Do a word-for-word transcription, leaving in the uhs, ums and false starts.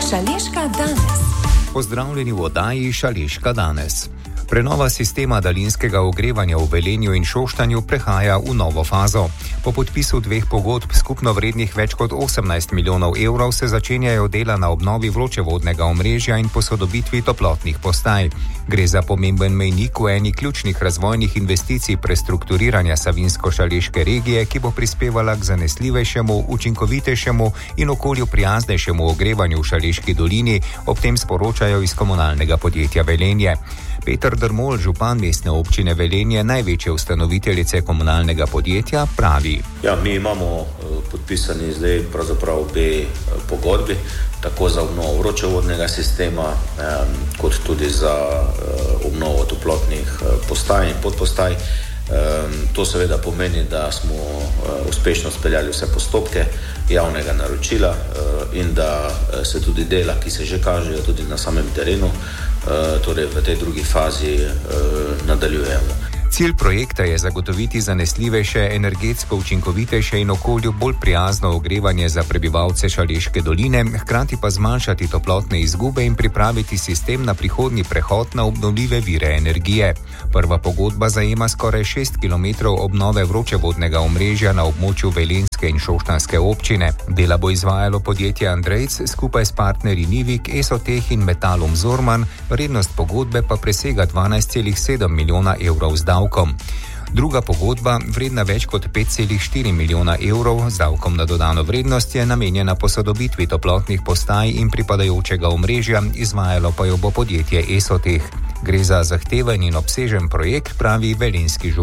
Šaleška danes. Pozdravljeni v oddaji Šaleška danes. Prenova sistema daljinskega ogrevanja v Velenju in Šoštanju prehaja v novo fazo. Po podpisu dveh pogodb skupno vrednih več kot osemnajst milijonov evrov se začenjajo dela na obnovi vročevodnega omrežja in posodobitvi toplotnih postaj. Gre za pomemben mejnik v eni ključnih razvojnih investicij prestrukturiranja Savinjsko-šaleške regije, ki bo prispevala k zanesljivejšemu, učinkovitejšemu in okolju prijaznejšemu ogrevanju v Šaleški dolini, ob tem sporočajo iz komunalnega podjetja Velenje. Peter Drmol, župan mestne občine Velenje, največje ustanoviteljice komunalnega podjetja, pravi. Ja, mi imamo podpisani zdaj pravzaprav obe pogodbi, tako za obnovo vročevodnega sistema, eh, kot tudi za eh, obnovo toplotnih postaj in podpostaj. To seveda pomeni, da smo uspešno speljali vse postopke javnega naročila in da se tudi dela, ki se že kažejo tudi na samem terenu, torej v tej drugi fazi nadaljujemo. Cilj projekta je zagotoviti zanesljivejše, energetsko učinkovitejše in okolju bolj prijazno ogrevanje za prebivalce Šaleške doline, hkrati pa zmanjšati toplotne izgube in pripraviti sistem na prihodnji prehod na obnovljive vire energije. Prva pogodba zajema skoraj šest kilometrov obnove vročevodnega omrežja na območju Velenjske in Šoštanjske občine. Dela bo izvajalo podjetje Andrejc skupaj s partnerji Nivik, Esoteh in Metalom Zorman, vrednost pogodbe pa presega dvanajst celih sedem milijona evrov z davkom. Druga pogodba, vredna več kot pet celih štiri milijona evrov z davkom na dodano vrednost, je namenjena posodobitvi toplotnih postaj in pripadajočega omrežja, izvajalo pa jo bo podjetje Esoteh. Gre za zahteven in obsežen projekt, pravi velenjski župan.